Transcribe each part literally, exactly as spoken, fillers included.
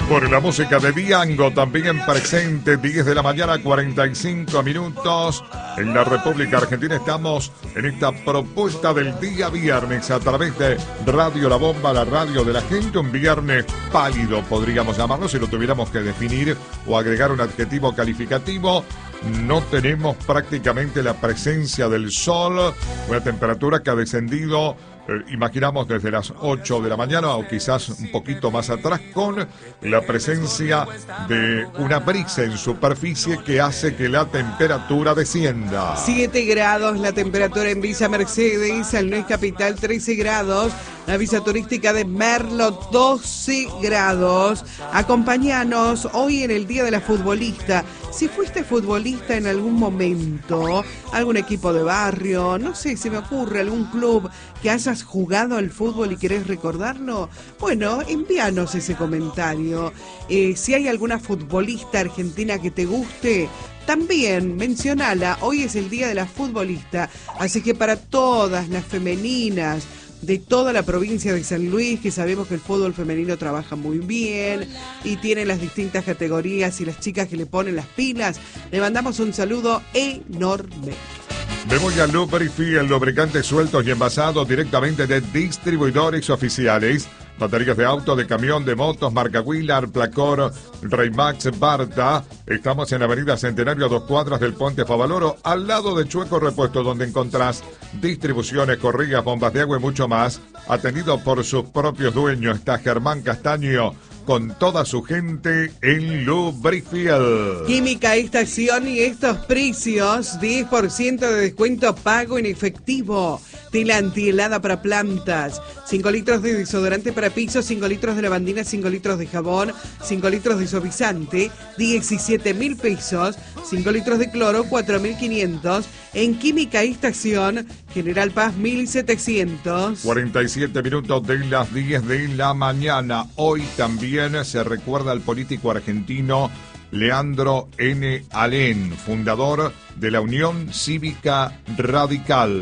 Por la música de Diango, también presente, diez de la mañana, cuarenta y cinco minutos. En la República Argentina estamos en esta propuesta del día viernes a través de Radio La Bomba, la radio de la gente. Un viernes pálido, podríamos llamarlo, si lo tuviéramos que definir o agregar un adjetivo calificativo. No tenemos prácticamente la presencia del sol, una temperatura que ha descendido, eh, imaginamos desde las ocho de la mañana o quizás un poquito más atrás, con la presencia de una brisa en superficie que hace que la temperatura descienda. siete grados la temperatura en Villa Mercedes, San Luis Capital trece grados, la visa turística de Merlo doce grados. Acompáñanos hoy en el Día de la Futbolista. Si fuiste futbolista en algún momento, algún equipo de barrio, no sé, se me ocurre algún club que hayas jugado al fútbol y querés recordarlo, bueno, envíanos ese comentario. Eh, si hay alguna futbolista argentina que te guste, también mencionala. Hoy es el Día de la Futbolista, así que para todas las femeninas de toda la provincia de San Luis, que sabemos que el fútbol femenino trabaja muy bien y tiene las distintas categorías y las chicas que le ponen las pilas, le mandamos un saludo enorme. Me voy a Lubrifiel, lubricantes sueltos y envasados directamente de distribuidores oficiales. Baterías de auto, de camión, de motos, marca Willard, Placor, Reymax, Barta. Estamos en la avenida Centenario, a dos cuadras del Puente Favaloro, al lado de Chueco Repuesto, donde encontrás distribuciones, corrillas, bombas de agua y mucho más. Atendido por sus propios dueños, está Germán Castaño, con toda su gente en Lubrifiel. Química Estación y estos precios, diez por ciento de descuento pago en efectivo. Tela antihelada para plantas, cinco litros de desodorante para pisos, cinco litros de lavandina, cinco litros de jabón, cinco litros de suavizante, diecisiete mil pesos, cinco litros de cloro, cuatro mil quinientos. En Química Estación, General Paz mil setecientos. cuarenta y siete minutos de las diez de la mañana. Hoy también se recuerda al político argentino Leandro N. Alén, fundador de la Unión Cívica Radical.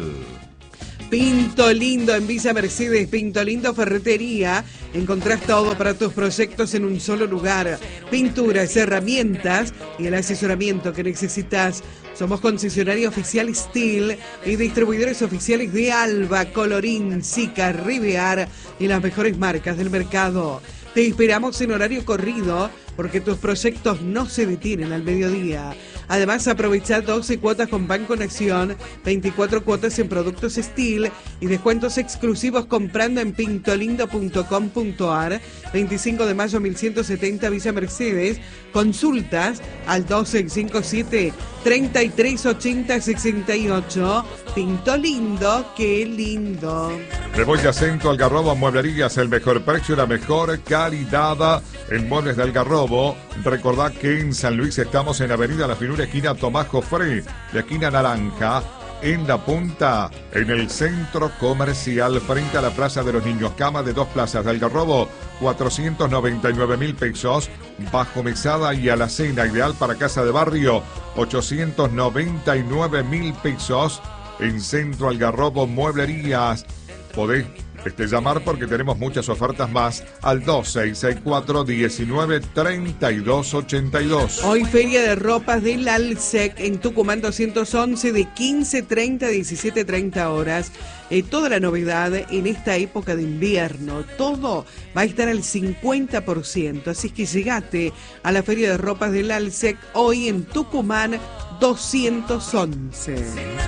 Pinto Lindo en Villa Mercedes, Pinto Lindo Ferretería. Encontrás todo para tus proyectos en un solo lugar. Pinturas, herramientas y el asesoramiento que necesitas. Somos concesionario oficial Steel y distribuidores oficiales de Alba, Colorín, Sica, Rivear y las mejores marcas del mercado. Te esperamos en horario corrido porque tus proyectos no se detienen al mediodía. Además, aprovecha doce cuotas con Banco Nación, veinticuatro cuotas en productos Steel y descuentos exclusivos comprando en pintolindo punto com punto ar. veinticinco de mayo mil ciento setenta Villa Mercedes. Consultas al doce cincuenta y siete, treinta y tres ochenta sesenta y ocho. Pinto Lindo, qué lindo. Me voy a Centro Algarrobo Mueblerías, el mejor precio y la mejor calidad en muebles de Algarrobo. Recordad que en San Luis estamos en Avenida La Finura, esquina Tomás Jofré, la esquina Naranja, en La Punta, en el centro comercial, frente a la Plaza de los Niños. Cama de dos plazas de Algarrobo, cuatrocientos noventa y nueve mil pesos. Bajo mesada y alacena, ideal para casa de barrio, ochocientos noventa y nueve mil pesos. En Centro Algarrobo Mueblerías. Podés este, llamar porque tenemos muchas ofertas más al dos seis seis cuatro, diecinueve, treinta y dos ochenta y dos. Hoy Feria de Ropas del Alsec en Tucumán doscientos once de quince treinta a diecisiete treinta horas. Eh, toda la novedad en esta época de invierno, todo va a estar al cincuenta por ciento. Así que llegate a la Feria de Ropas del Alsec hoy en Tucumán doscientos once.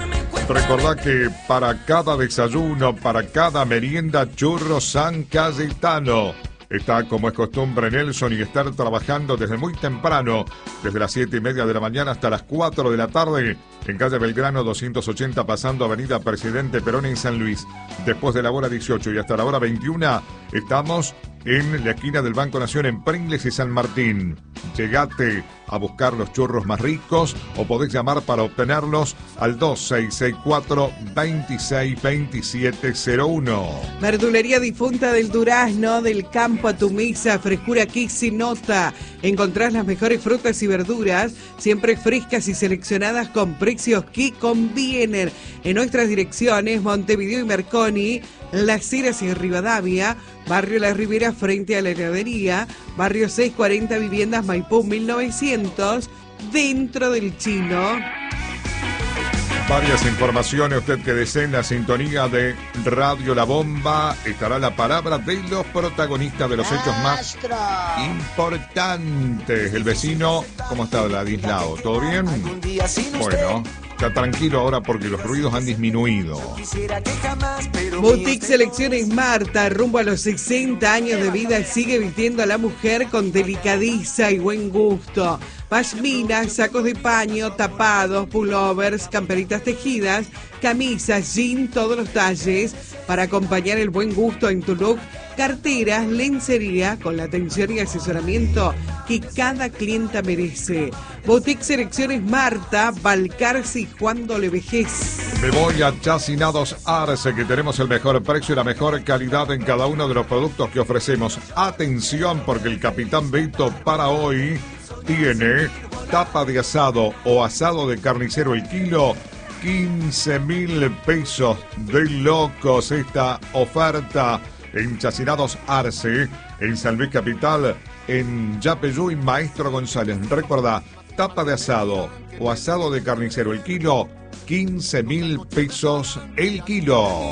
Recordá que para cada desayuno, para cada merienda, Churros San Cayetano. Está, como es costumbre, Nelson, y estar trabajando desde muy temprano, desde las siete y media de la mañana hasta las cuatro de la tarde, en calle Belgrano doscientos ochenta, pasando avenida Presidente Perón en San Luis. Después de la hora dieciocho y hasta la hora veintiuna, estamos en la esquina del Banco Nación, en Pringles y San Martín. Llegate a buscar los churros más ricos o podés llamar para obtenerlos al dos seis seis cuatro, veintiséis veintisiete cero uno. Verdulería Difunta del Durazno, del campo a tu mesa, frescura que se nota. Encontrás las mejores frutas y verduras, siempre frescas y seleccionadas con precios que convienen. En nuestras direcciones, Montevideo y Merconi, Las Heras y Rivadavia, Barrio La Ribera frente a la heladería, Barrio seiscientos cuarenta Viviendas Maipú mil novecientos, dentro del Chino. Varias informaciones, usted que desea en la sintonía de Radio La Bomba, estará la palabra de los protagonistas de los hechos más importantes. El vecino, ¿cómo está Ladislao? ¿Todo bien? Bueno, está tranquilo ahora porque los ruidos han disminuido. Boutique Selecciones Marta, rumbo a los sesenta años de vida, sigue vistiendo a la mujer con delicadeza y buen gusto. Pashminas, sacos de paño, tapados, pullovers, camperitas tejidas, camisas, jean, todos los talles, para acompañar el buen gusto en tu look, carteras, lencería, con la atención y asesoramiento que cada clienta merece. Boutique Selecciones Marta, Balcarce y Juan Dole Vejez. Me voy a Chacinados Arce, que tenemos el mejor precio y la mejor calidad en cada uno de los productos que ofrecemos. Atención, porque el Capitán Beto para hoy tiene tapa de asado o asado de carnicero el kilo, quince mil pesos de locos. Esta oferta en Chacinados Arce, en San Luis Capital, en Yapeyú y Maestro González. Recordá, tapa de asado o asado de carnicero el kilo, quince mil pesos el kilo.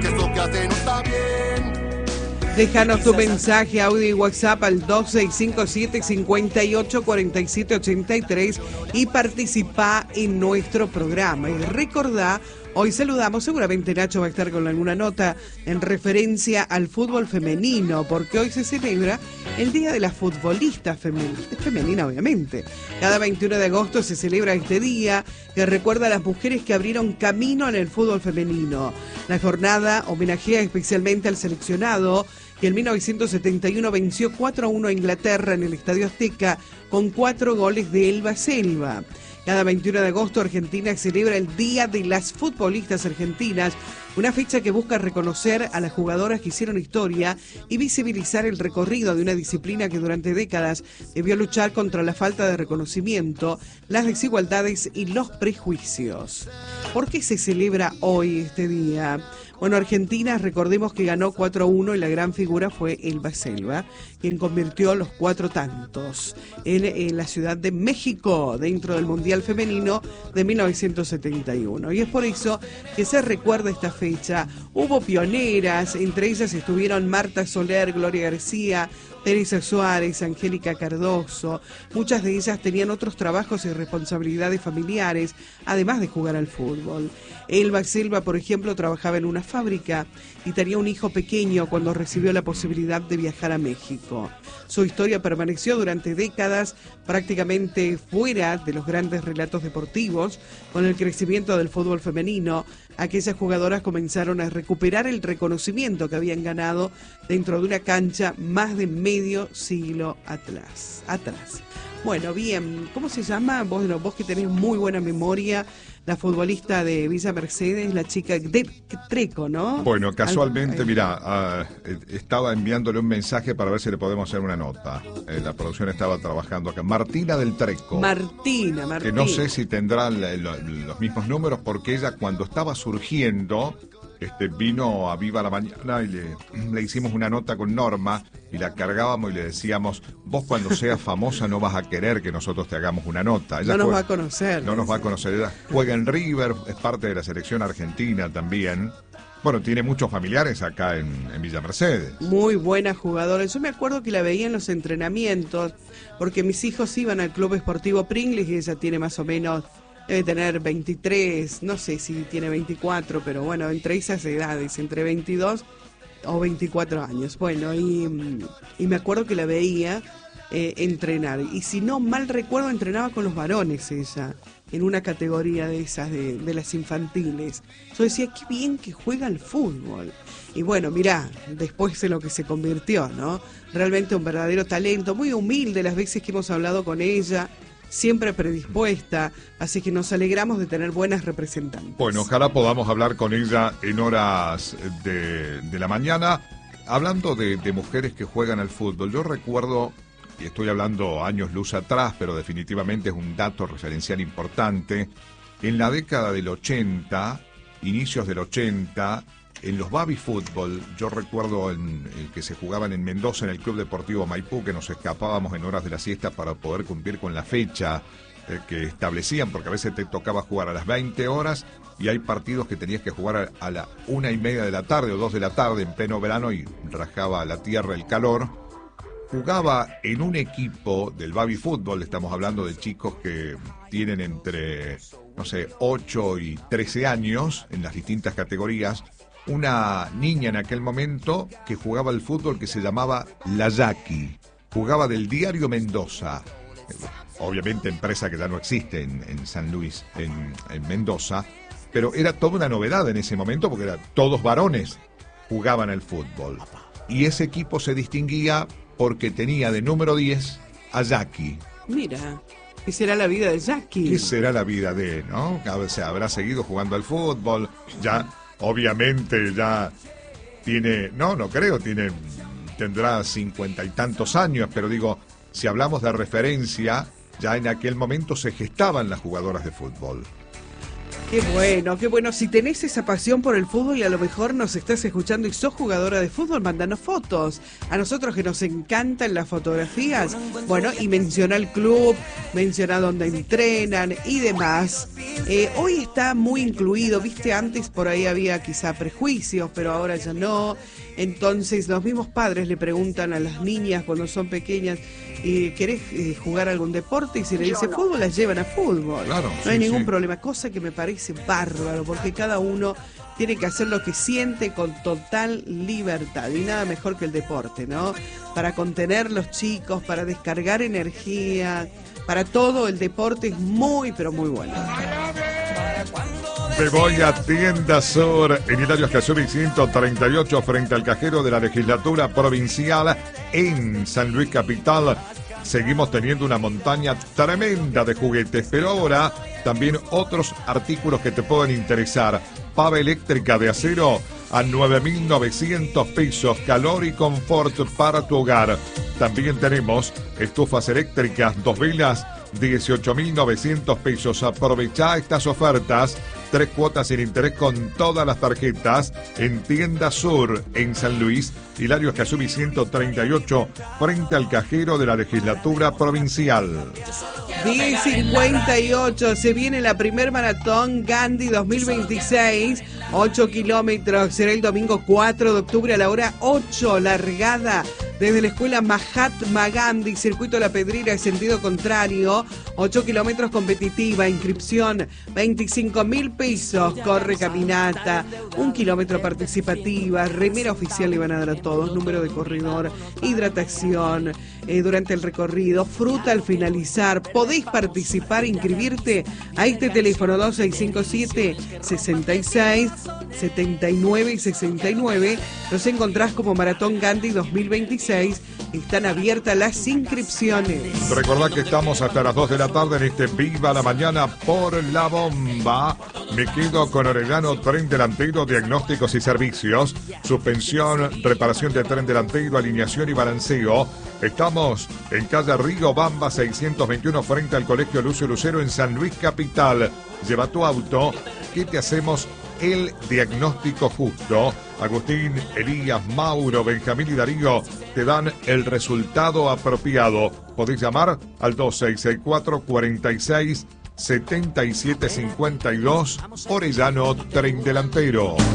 Déjanos tu mensaje, audio y WhatsApp al dos seis cinco siete, cinco ocho cuatro siete ocho tres y participa en nuestro programa. Y recordá, hoy saludamos, seguramente Nacho va a estar con alguna nota en referencia al fútbol femenino, porque hoy se celebra el Día de la Futbolista Femenina, femenina obviamente. Cada veintiuno de agosto se celebra este día que recuerda a las mujeres que abrieron camino en el fútbol femenino. La jornada homenajea especialmente al seleccionado que en mil novecientos setenta y uno venció cuatro a uno a Inglaterra en el Estadio Azteca con cuatro goles de Elba Selva. Cada veintiuno de agosto Argentina celebra el Día de las Futbolistas Argentinas, una fecha que busca reconocer a las jugadoras que hicieron historia y visibilizar el recorrido de una disciplina que durante décadas debió luchar contra la falta de reconocimiento, las desigualdades y los prejuicios. ¿Por qué se celebra hoy este día? Bueno, Argentina, recordemos que ganó cuatro a uno y la gran figura fue Elba Selva, quien convirtió los cuatro tantos en, en la Ciudad de México dentro del Mundial Femenino de mil novecientos setenta y uno. Y es por eso que se recuerda esta fecha. Hubo pioneras, entre ellas estuvieron Marta Soler, Gloria García, Teresa Suárez, Angélica Cardoso. Muchas de ellas tenían otros trabajos y responsabilidades familiares, además de jugar al fútbol. Elba Selva, por ejemplo, trabajaba en una fábrica y tenía un hijo pequeño cuando recibió la posibilidad de viajar a México. Su historia permaneció durante décadas prácticamente fuera de los grandes relatos deportivos. Con el crecimiento del fútbol femenino, aquellas jugadoras comenzaron a recuperar el reconocimiento que habían ganado dentro de una cancha más de medio siglo atrás. atrás. Bueno, bien, ¿cómo se llama? Vos, bueno, vos que tenés muy buena memoria, la futbolista de Villa Mercedes, la chica de Treco, ¿no? Bueno, casualmente, mira, uh, estaba enviándole un mensaje para ver si le podemos hacer una nota. Eh, la producción estaba trabajando acá. Martina del Treco. Martina, Martina. Que no sé si tendrá la, la, los mismos números, porque ella cuando estaba surgiendo, este, vino a Viva la Mañana y le, le hicimos una nota con Norma y la cargábamos y le decíamos, vos cuando seas famosa no vas a querer que nosotros te hagamos una nota. Ella no nos juega, va a conocer. No nos va a conocer. Ella juega en River, es parte de la selección argentina también. Bueno, tiene muchos familiares acá en, en Villa Mercedes. Muy buena jugadora. Yo me acuerdo que la veía en los entrenamientos, porque mis hijos iban al Club Esportivo Pringles y ella tiene más o menos, debe tener veintitrés, no sé si tiene veinticuatro, pero bueno, entre esas edades, entre veintidós o veinticuatro años. Bueno, y, y me acuerdo que la veía eh, entrenar. Y si no mal recuerdo, entrenaba con los varones ella, en una categoría de esas, de, de las infantiles. Yo decía, qué bien que juega al fútbol. Y bueno, mirá, después de lo que se convirtió, ¿no? Realmente un verdadero talento, muy humilde las veces que hemos hablado con ella, siempre predispuesta, así que nos alegramos de tener buenas representantes. Bueno, ojalá podamos hablar con ella en horas de, de la mañana. Hablando de, de mujeres que juegan al fútbol, yo recuerdo, y estoy hablando años luz atrás, pero definitivamente es un dato referencial importante, en la década del ochenta, inicios del ochenta, en los baby fútbol, yo recuerdo en, el que se jugaban en Mendoza, en el Club Deportivo Maipú, que nos escapábamos en horas de la siesta para poder cumplir con la fecha eh, que establecían, porque a veces te tocaba jugar a las veinte horas y hay partidos que tenías que jugar a, a la una y media de la tarde o dos de la tarde en pleno verano y rajaba la tierra el calor. Jugaba en un equipo del baby fútbol, estamos hablando de chicos que tienen entre, no sé, ocho y trece años en las distintas categorías, una niña en aquel momento que jugaba al fútbol que se llamaba La Yaqui, jugaba del Diario Mendoza, obviamente empresa que ya no existe en, en San Luis, en, en Mendoza, pero era toda una novedad en ese momento porque eran todos varones, jugaban al fútbol. Y ese equipo se distinguía porque tenía de número diez a Jackie. Mira, ¿qué será la vida de Jackie? ¿Qué será la vida de, no? O sea, habrá seguido jugando al fútbol, ya, obviamente, ya tiene, no, no creo, tiene, tendrá cincuenta y tantos años, pero digo, si hablamos de referencia, ya en aquel momento se gestaban las jugadoras de fútbol. Qué bueno, qué bueno. Si tenés esa pasión por el fútbol y a lo mejor nos estás escuchando y sos jugadora de fútbol, mándanos fotos. A nosotros que nos encantan las fotografías, bueno, y menciona el club, menciona dónde entrenan y demás. Eh, hoy está muy incluido, viste, antes por ahí había quizá prejuicios, pero ahora ya no. Entonces los mismos padres le preguntan a las niñas cuando son pequeñas, eh, ¿querés eh, jugar algún deporte? Y si le dice fútbol, las llevan a fútbol. Claro, no sí, hay ningún sí. problema, cosa que me parece bárbaro, porque cada uno tiene que hacer lo que siente con total libertad, y nada mejor que el deporte, ¿no? Para contener los chicos, para descargar energía, para todo el deporte es muy, pero muy bueno. Me voy a Tienda Sur, en Hilario Escazú ciento treinta y ocho, frente al cajero de la legislatura provincial en San Luis Capital. Seguimos teniendo una montaña tremenda de juguetes, pero ahora también otros artículos que te pueden interesar. Pava eléctrica de acero a nueve mil novecientos pesos, calor y confort para tu hogar. También tenemos estufas eléctricas, dos velas, dieciocho mil novecientos pesos. Aprovecha estas ofertas, tres cuotas sin interés con todas las tarjetas en Tienda Sur, en San Luis, Hilario Escazú ciento treinta y ocho, frente al cajero de la legislatura provincial. diez cincuenta y ocho, se viene la primer maratón Gandhi dos mil veintiséis, ocho kilómetros, será el domingo cuatro de octubre a la hora ocho, largada desde la escuela Mahatma Gandhi, circuito La Pedrera, sentido contrario, ocho kilómetros competitiva, inscripción veinticinco mil pesos, corre caminata, un kilómetro participativa, remera oficial le van a dar a todos, número de corredor, hidratación eh, durante el recorrido, fruta al finalizar. Podés participar, inscribirte a este teléfono dos seis cinco siete, sesenta y seis, setenta y nueve y sesenta y nueve. Los encontrás como Maratón Gandhi dos mil veintiséis. Están abiertas las inscripciones. Recordá que estamos hasta las dos de la tarde en este Viva la Mañana por La Bomba. Me quedo con Orellano, tren delantero, diagnósticos y servicios, suspensión, reparación de tren delantero, alineación y balanceo. Estamos en calle Río Bamba seiscientos veintiuno, frente al Colegio Lucio Lucero en San Luis Capital. Lleva tu auto, que te hacemos el diagnóstico justo. Agustín, Elías, Mauro, Benjamín y Darío te dan el resultado apropiado. Podés llamar al dos seis seis cuatro, cuarenta y seis, setenta y siete cincuenta y dos. Orellano, tren delantero.